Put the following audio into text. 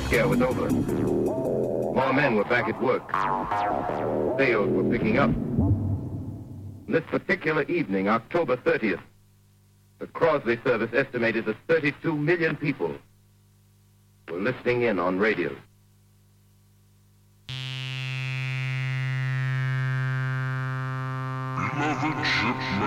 scare was over. More men were back at work. Sales were picking up. This particular evening, October 30th, the Crosley service estimated that 32 million people were listening in on radio. Beloved shipmates.